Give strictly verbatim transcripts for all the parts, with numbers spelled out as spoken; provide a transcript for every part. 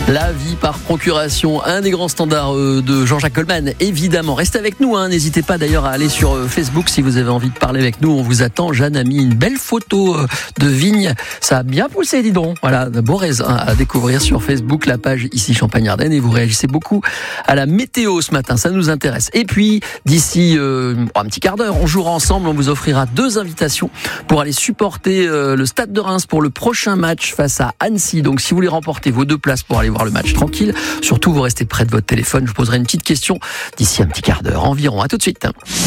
La vie par procuration, un des grands standards de Jean-Jacques Goldman, évidemment. Restez avec nous, hein. N'hésitez pas d'ailleurs à aller sur Facebook si vous avez envie de parler avec nous. On vous attend. Jeanne a mis une belle photo de vigne. Ça a bien poussé, dis donc. Voilà, de beaux raisins à découvrir sur Facebook, la page ici Champagne-Ardenne. Et vous réagissez beaucoup à la météo ce matin, ça nous intéresse. Et puis, d'ici euh, un petit quart d'heure, on jouera ensemble. On vous offrira deux invitations pour aller supporter euh, le Stade de Reims pour le prochain match face à Annecy. Donc, si vous voulez remporter vos deux places pour aller voir le match tranquille, surtout vous restez près de votre téléphone. Je vous poserai une petite question d'ici un petit quart d'heure environ. À tout de suite.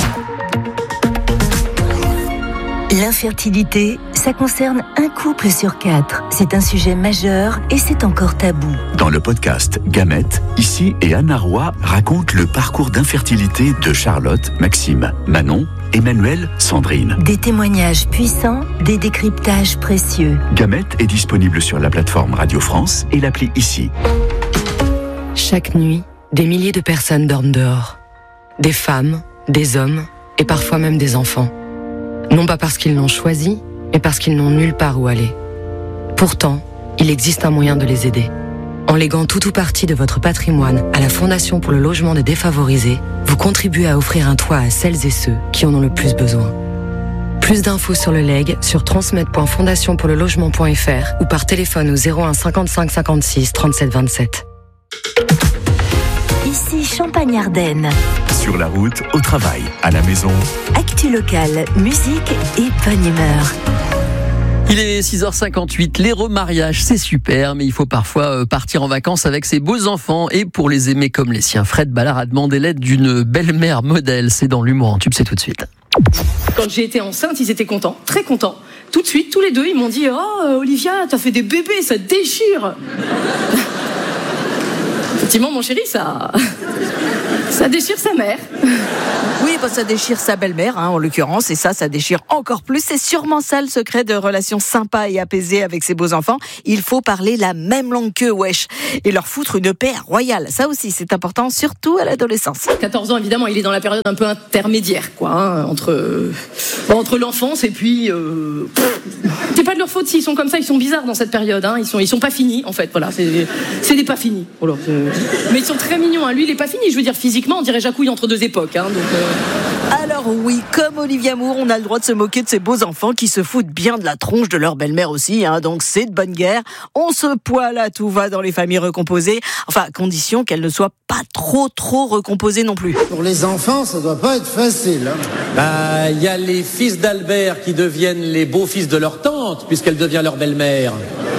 L'infertilité, ça concerne un couple sur quatre. C'est un sujet majeur et c'est encore tabou. Dans le podcast Gamètes, Ici et Anna Roy racontent le parcours d'infertilité de Charlotte, Maxime, Manon, Emmanuel, Sandrine. Des témoignages puissants, des décryptages précieux. Gamètes est disponible sur la plateforme Radio France et l'appli Ici. Chaque nuit, des milliers de personnes dorment dehors. Des femmes, des hommes et parfois même des enfants. Non pas parce qu'ils l'ont choisi, mais parce qu'ils n'ont nulle part où aller. Pourtant, il existe un moyen de les aider. En léguant tout ou partie de votre patrimoine à la Fondation pour le logement des défavorisés, vous contribuez à offrir un toit à celles et ceux qui en ont le plus besoin. Plus d'infos sur le legs sur transmet point fondation pour le logement point f r ou par téléphone au zéro un cinquante-cinq cinquante-six trente-sept vingt-sept. Ici Champagne-Ardenne. Sur la route, au travail, à la maison. Actu locale, musique et bonne humeur. Il est six heures cinquante-huit, les remariages c'est super, mais il faut parfois partir en vacances avec ses beaux enfants et pour les aimer comme les siens. Fred Ballard a demandé l'aide d'une belle-mère modèle, c'est dans l'humour en tube, c'est tout de suite. Quand j'ai été enceinte, ils étaient contents, très contents. Tout de suite, tous les deux, ils m'ont dit « Oh, Olivia, t'as fait des bébés, ça déchire !» Effectivement, mon chéri, ça... ça déchire sa mère. Oui, bah ça déchire sa belle-mère, hein, en l'occurrence, et ça, ça déchire encore plus. C'est sûrement ça le secret de relations sympas et apaisées avec ses beaux enfants. Il faut parler la même langue qu'eux, wesh, et leur foutre une paix royale. Ça aussi, c'est important, surtout à l'adolescence. quatorze ans, évidemment, il est dans la période un peu intermédiaire, quoi, hein, entre, bon, entre l'enfance et puis... Euh... C'est pas de leur faute s'ils sont comme ça, ils sont bizarres dans cette période, hein, ils sont, ils sont pas finis, en fait, voilà, c'est, c'est des pas finis. Voilà, mais ils sont très mignons, hein. Lui, il est pas fini, je veux dire, physiquement, on dirait Jacouille entre deux époques, hein, donc... Euh... Alors oui, comme Olivia Moore, on a le droit de se moquer de ces beaux enfants qui se foutent bien de la tronche de leur belle-mère aussi, hein, donc c'est de bonne guerre. On se poile à tout va dans les familles recomposées, enfin, à condition qu'elles ne soient pas trop trop recomposées non plus. Pour les enfants, ça doit pas être facile. Hein. Bah, il y a les fils d'Albert qui deviennent les beaux-fils de leur tante, puisqu'elle devient leur belle-mère.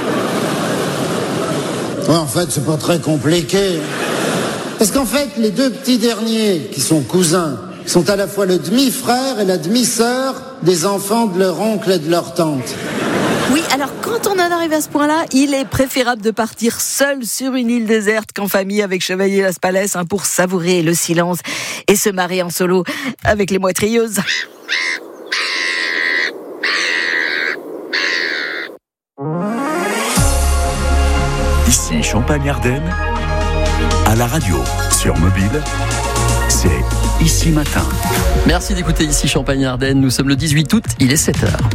Ouais, en fait, c'est pas très compliqué. Parce qu'en fait, les deux petits derniers, qui sont cousins, sont à la fois le demi-frère et la demi-sœur des enfants de leur oncle et de leur tante. Oui, alors quand on en arrive à ce point-là, il est préférable de partir seul sur une île déserte qu'en famille avec Chevalier Las Palais, hein, pour savourer le silence et se marrer en solo avec les moitrieuses. Ici Champagne-Ardenne, à la radio, sur mobile, c'est Ici Matin. Merci d'écouter Ici Champagne-Ardenne, nous sommes le dix-huit août, il est sept heures.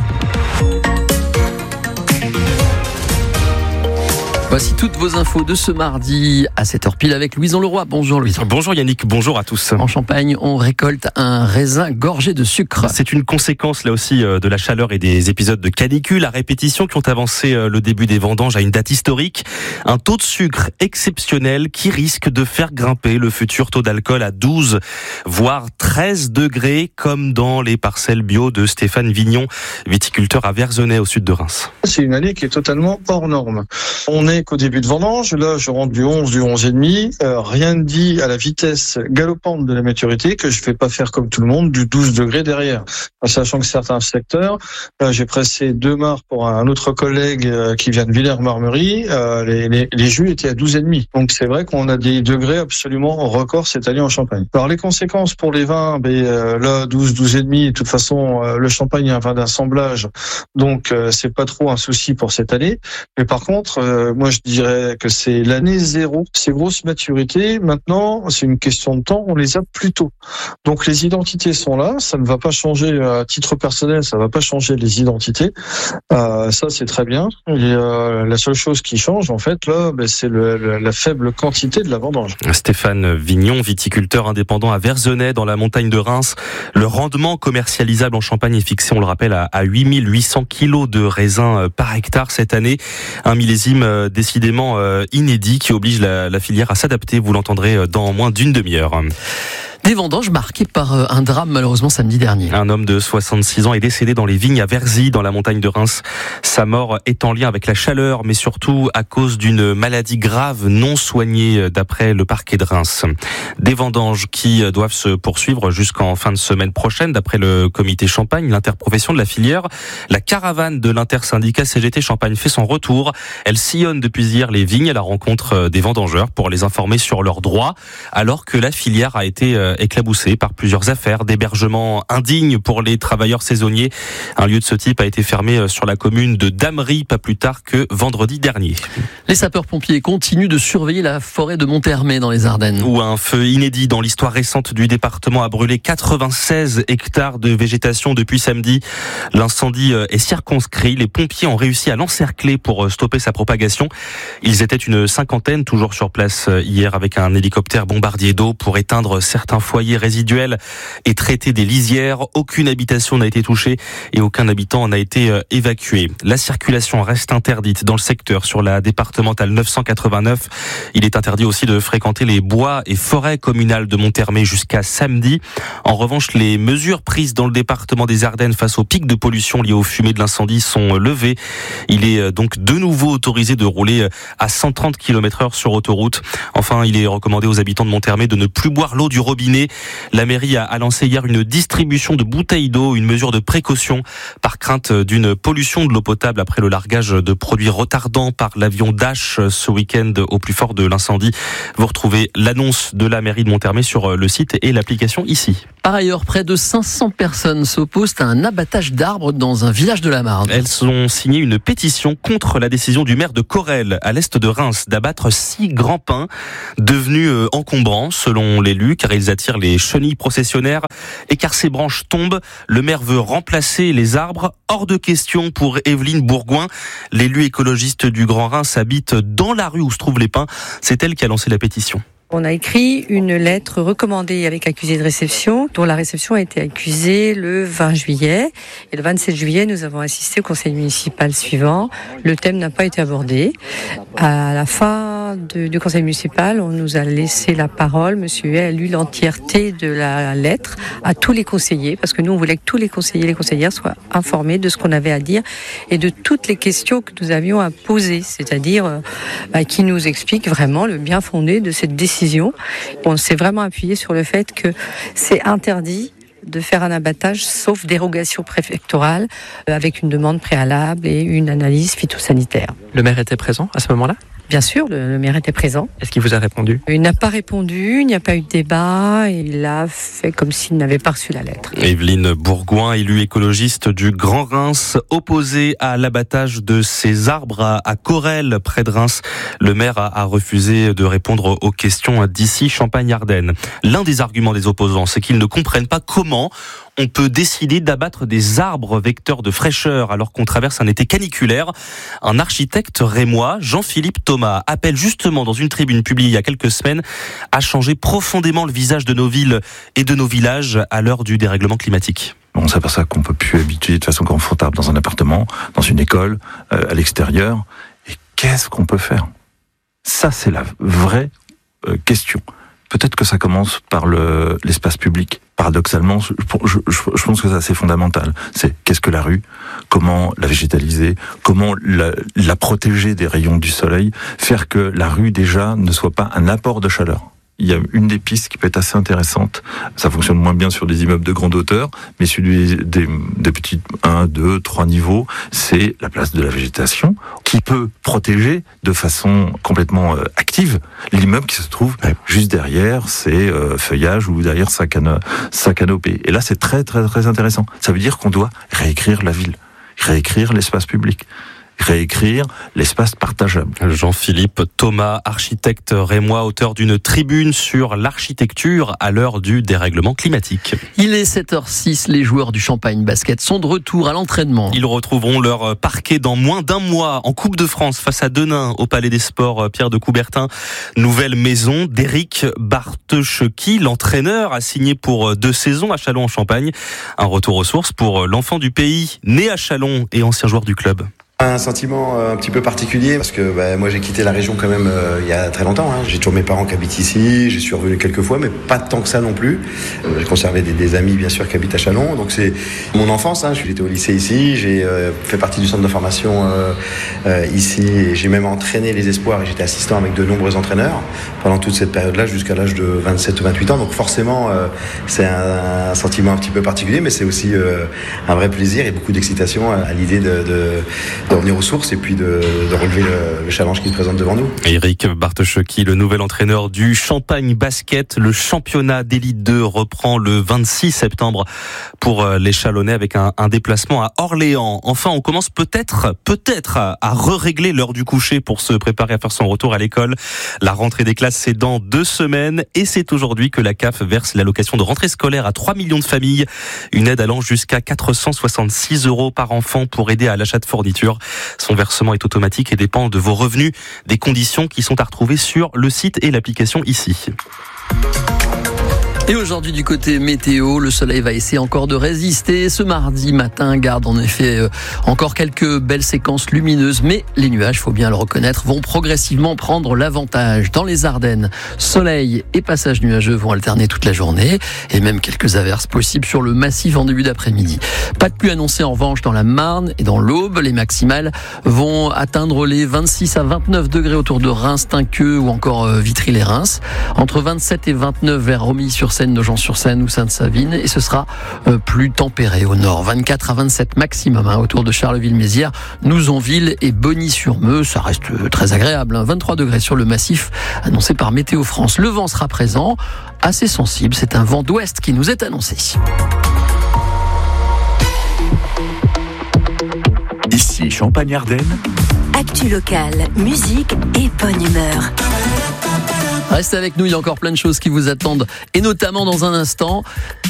Voici toutes vos infos de ce mardi à sept heures pile avec Louison Leroy. Bonjour Louison. Bonjour Yannick, bonjour à tous. En Champagne, on récolte un raisin gorgé de sucre. C'est une conséquence là aussi de la chaleur et des épisodes de canicule à répétition qui ont avancé le début des vendanges à une date historique. Un taux de sucre exceptionnel qui risque de faire grimper le futur taux d'alcool à douze, voire treize degrés, comme dans les parcelles bio de Stéphane Vignon, viticulteur à Verzenay au sud de Reims. C'est une année qui est totalement hors norme. On est qu'au début de vendange, là je rentre du onze, du onze virgule cinq, euh, rien ne dit à la vitesse galopante de la maturité que je ne vais pas faire comme tout le monde du douze degrés derrière. Sachant que certains secteurs, euh, j'ai pressé deux mares pour un autre collègue euh, qui vient de Villers-Marmerie, euh, les, les, les jus étaient à douze virgule cinq. Donc c'est vrai qu'on a des degrés absolument records cette année en Champagne. Alors les conséquences pour les vins, ben, euh, là douze, douze virgule cinq, de toute façon euh, le Champagne est un vin d'assemblage, donc euh, c'est pas trop un souci pour cette année. Mais par contre, euh, Euh, moi, je dirais que c'est l'année zéro, c'est grosse maturité. Maintenant, c'est une question de temps, on les a plus tôt. Donc, les identités sont là, ça ne va pas changer à titre personnel, ça ne va pas changer les identités. Euh, ça, c'est très bien. Et euh, la seule chose qui change, en fait, là, ben, c'est le, le, la faible quantité de la vendange. Stéphane Vignon, viticulteur indépendant à Verzenay, dans la montagne de Reims. Le rendement commercialisable en Champagne est fixé, on le rappelle, à, à huit mille huit cents kilos de raisins par hectare cette année. Un millésime euh, décidément euh, inédit qui oblige la, la filière à s'adapter. Vous l'entendrez dans moins d'une demi-heure. Des vendanges marquées par un drame malheureusement samedi dernier. Un homme de soixante-six ans est décédé dans les vignes à Verzy, dans la montagne de Reims. Sa mort est en lien avec la chaleur, mais surtout à cause d'une maladie grave non soignée, d'après le parquet de Reims. Des vendanges qui doivent se poursuivre jusqu'en fin de semaine prochaine, d'après le comité Champagne, l'interprofession de la filière. La caravane de l'intersyndicat C G T Champagne fait son retour. Elle sillonne depuis hier les vignes à la rencontre des vendangeurs pour les informer sur leurs droits, alors que la filière a été éclaboussé par plusieurs affaires d'hébergement indigne pour les travailleurs saisonniers. Un lieu de ce type a été fermé sur la commune de Damery pas plus tard que vendredi dernier. Les sapeurs-pompiers continuent de surveiller la forêt de Monthermé dans les Ardennes. Où un feu inédit dans l'histoire récente du département a brûlé quatre-vingt-seize hectares de végétation depuis samedi. L'incendie est circonscrit. Les pompiers ont réussi à l'encercler pour stopper sa propagation. Ils étaient une cinquantaine toujours sur place hier avec un hélicoptère bombardier d'eau pour éteindre certains foyers résiduels et traiter des lisières. Aucune habitation n'a été touchée et aucun habitant n'a été évacué. La circulation reste interdite dans le secteur sur la départementale neuf cent quatre-vingt-neuf. Il est interdit aussi de fréquenter les bois et forêts communales de Monthermé jusqu'à samedi. En revanche, les mesures prises dans le département des Ardennes face au pic de pollution lié aux fumées de l'incendie sont levées. Il est donc de nouveau autorisé de rouler à cent trente kilomètres heure sur autoroute. Enfin, il est recommandé aux habitants de Monthermé de ne plus boire l'eau du robinet. La mairie a lancé hier une distribution de bouteilles d'eau, une mesure de précaution par crainte d'une pollution de l'eau potable après le largage de produits retardants par l'avion Dash ce week-end au plus fort de l'incendie. Vous retrouvez l'annonce de la mairie de Monthermé sur le site et l'application ici. Par ailleurs, près de cinq cents personnes s'opposent à un abattage d'arbres dans un village de la Marne. Elles ont signé une pétition contre la décision du maire de Corrèze, à l'est de Reims, d'abattre six grands pins devenus encombrants, selon l'élu, car ils attirent les chenilles processionnaires. Et car ces branches tombent, le maire veut remplacer les arbres. Hors de question pour Evelyne Bourgoin. L'élu écologiste du Grand Reims habite dans la rue où se trouvent les pins. C'est elle qui a lancé la pétition. On a écrit une lettre recommandée avec accusé de réception, dont la réception a été accusée le vingt juillet. Et le vingt-sept juillet, nous avons assisté au conseil municipal suivant. Le thème n'a pas été abordé. À la fin de, du conseil municipal, on nous a laissé la parole. Monsieur Huet a lu l'entièreté de la lettre à tous les conseillers, parce que nous, on voulait que tous les conseillers et les conseillères soient informés de ce qu'on avait à dire et de toutes les questions que nous avions à poser, c'est-à-dire euh, bah, qui nous explique vraiment le bien fondé de cette décision. On s'est vraiment appuyé sur le fait que c'est interdit de faire un abattage sauf dérogation préfectorale avec une demande préalable et une analyse phytosanitaire. Le maire était présent à ce moment-là ? Bien sûr, le, le maire était présent. Est-ce qu'il vous a répondu ? Il n'a pas répondu, il n'y a pas eu de débat, il a fait comme s'il n'avait pas reçu la lettre. Evelyne Bourgoin, élue écologiste du Grand Reims, opposée à l'abattage de ces arbres à, à Corrèze, près de Reims. Le maire a, a refusé de répondre aux questions d'ici Champagne-Ardenne. L'un des arguments des opposants, c'est qu'ils ne comprennent pas comment on peut décider d'abattre des arbres vecteurs de fraîcheur alors qu'on traverse un été caniculaire. Un architecte rémois, Jean-Philippe Thomas, appelle justement dans une tribune publiée il y a quelques semaines à changer profondément le visage de nos villes et de nos villages à l'heure du dérèglement climatique. On s'aperçoit qu'on ne peut plus habiter de façon confortable dans un appartement, dans une école, euh, à l'extérieur. Et qu'est-ce qu'on peut faire ? Ça, c'est la vraie euh, question. Peut-être que ça commence par le, l'espace public. Paradoxalement, je, je, je pense que c'est assez fondamental. C'est qu'est-ce que la rue ? Comment la végétaliser ? Comment la, la protéger des rayons du soleil ? Faire que la rue, déjà, ne soit pas un apport de chaleur. Il y a une des pistes qui peut être assez intéressante. Ça fonctionne moins bien sur des immeubles de grande hauteur, mais celui des, des petits un, deux, trois niveaux, c'est la place de la végétation qui peut protéger de façon complètement euh, active l'immeuble qui se trouve juste derrière ses euh, feuillages ou derrière sa, cano- sa canopée. Et là, c'est très, très, très intéressant. Ça veut dire qu'on doit réécrire la ville, réécrire l'espace public. réécrire l'espace partageable. Jean-Philippe Thomas, architecte rémois, auteur d'une tribune sur l'architecture à l'heure du dérèglement climatique. Il est sept heures six, les joueurs du Champagne Basket sont de retour à l'entraînement. Ils retrouveront leur parquet dans moins d'un mois en Coupe de France face à Denain au Palais des Sports Pierre de Coubertin. Nouvelle maison d'Éric Bartecheki, l'entraîneur a signé pour deux saisons à Châlons-en-Champagne. Un retour aux sources pour l'enfant du pays, né à Châlons et ancien joueur du club. Un sentiment un petit peu particulier parce que bah, moi j'ai quitté la région quand même euh, il y a très longtemps. Hein. J'ai toujours mes parents qui habitent ici, j'y suis revenu quelques fois, mais pas tant que ça non plus. Euh, j'ai conservé des, des amis bien sûr qui habitent à Châlons, donc c'est mon enfance. Hein. J'étais au lycée ici, j'ai euh, fait partie du centre de formation euh, euh, ici et j'ai même entraîné les espoirs et j'étais assistant avec de nombreux entraîneurs pendant toute cette période-là jusqu'à l'âge de vingt-sept ou vingt-huit ans. Donc forcément euh, c'est un, un sentiment un petit peu particulier, mais c'est aussi euh, un vrai plaisir et beaucoup d'excitation à, à l'idée de, de de revenir aux sources et puis de, de relever le, le challenge qui se présente devant nous. Éric Bartecheki, le nouvel entraîneur du Champagne Basket. Le championnat d'élite deux reprend le vingt-six septembre pour les Chalonnais avec un, un déplacement à Orléans. Enfin, on commence peut-être, peut-être à, à re-régler l'heure du coucher pour se préparer à faire son retour à l'école. La rentrée des classes, c'est dans deux semaines et c'est aujourd'hui que la C A F verse l'allocation de rentrée scolaire à trois millions de familles. Une aide allant jusqu'à quatre cent soixante-six euros par enfant pour aider à l'achat de fournitures. Son versement est automatique et dépend de vos revenus, des conditions qui sont à retrouver sur le site et l'application ici. Et aujourd'hui, du côté météo, le soleil va essayer encore de résister. Ce mardi matin garde en effet euh, encore quelques belles séquences lumineuses, mais les nuages, faut bien le reconnaître, vont progressivement prendre l'avantage. Dans les Ardennes, soleil et passages nuageux vont alterner toute la journée, et même quelques averses possibles sur le massif en début d'après-midi. Pas de pluie annoncée en revanche dans la Marne et dans l'Aube. Les maximales vont atteindre les vingt-six à vingt-neuf degrés autour de Reims-Tinqueux ou encore euh, Vitry-les-Reims. Entre vingt-sept et vingt-neuf vers Romilly-sur-Seine, Nogent-sur-Seine ou Sainte-Savine, et ce sera euh, plus tempéré au nord. vingt-quatre à vingt-sept maximum hein, autour de Charleville-Mézières, Nouzonville et Bogny-sur-Meux. Ça reste très agréable. Hein, vingt-trois degrés sur le massif annoncé par Météo France. Le vent sera présent, assez sensible. C'est un vent d'ouest qui nous est annoncé. Ici, Champagne-Ardenne. Actu locale, musique et bonne humeur. Restez avec nous, il y a encore plein de choses qui vous attendent, et notamment dans un instant,